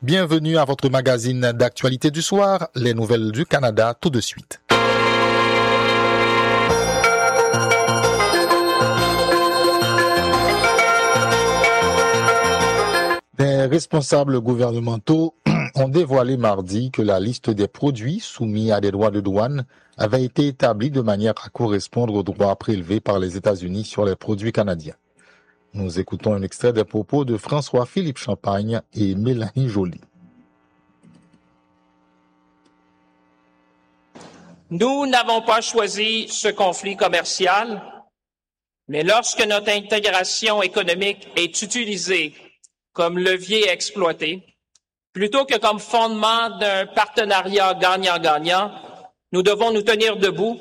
Bienvenue à votre magazine d'actualité du soir, les nouvelles du Canada tout de suite. Des responsables gouvernementaux ont dévoilé mardi que la liste des produits soumis à des droits de douane avait été établie de manière à correspondre aux droits prélevés par les États-Unis sur les produits canadiens. Nous écoutons un extrait des propos de François-Philippe Champagne et Mélanie Joly. Nous n'avons pas choisi ce conflit commercial, mais lorsque notre intégration économique est utilisée comme levier exploité, plutôt que comme fondement d'un partenariat gagnant-gagnant, nous devons nous tenir debout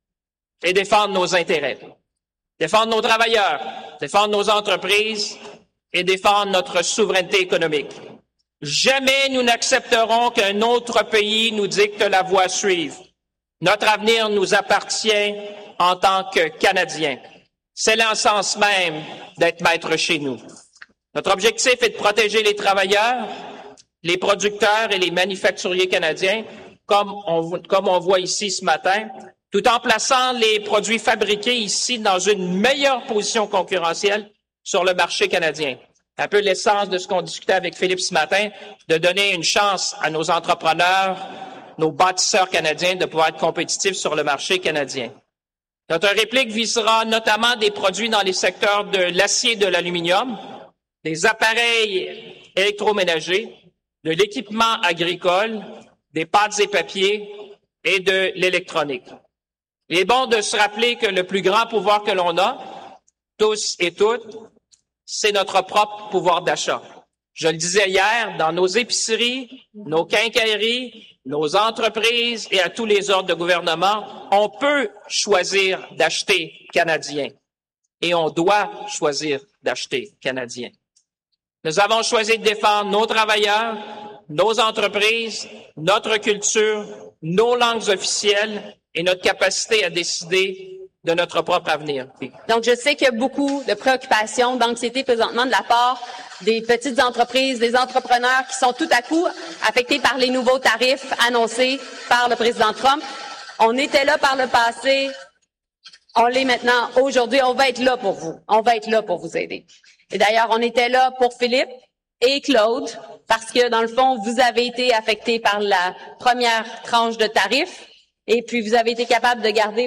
et défendre nos intérêts, défendre nos travailleurs, défendre nos entreprises et défendre notre souveraineté économique. Jamais nous n'accepterons qu'un autre pays nous dicte la voie à suivre. Notre avenir nous appartient en tant que Canadiens. C'est l'essence même d'être maître chez nous. Notre objectif est de protéger les travailleurs, les producteurs et les manufacturiers canadiens, comme on voit ici ce matin, tout en plaçant les produits fabriqués ici dans une meilleure position concurrentielle sur le marché canadien. Un peu l'essence de ce qu'on discutait avec Philippe ce matin, de donner une chance à nos entrepreneurs, nos bâtisseurs canadiens de pouvoir être compétitifs sur le marché canadien. Notre réplique visera notamment des produits dans les secteurs de l'acier et de l'aluminium, des appareils électroménagers, de l'équipement agricole, des pâtes et papiers et de l'électronique. Il est bon de se rappeler que le plus grand pouvoir que l'on a, tous et toutes, c'est notre propre pouvoir d'achat. Je le disais hier, dans nos épiceries, nos quincailleries, nos entreprises et à tous les ordres de gouvernement, on peut choisir d'acheter canadien et on doit choisir d'acheter canadien. Nous avons choisi de défendre nos travailleurs, nos entreprises, notre culture, nos langues officielles et notre capacité à décider de notre propre avenir. Donc, je sais qu'il y a beaucoup de préoccupations, d'anxiété présentement de la part des petites entreprises, des entrepreneurs qui sont tout à coup affectés par les nouveaux tarifs annoncés par le président Trump. On était là par le passé, on l'est maintenant. Aujourd'hui, on va être là pour vous. On va être là pour vous aider. Et d'ailleurs, on était là pour Philippe et Claude, parce que dans le fond, vous avez été affectés par la première tranche de tarifs, et puis vous avez été capable de garder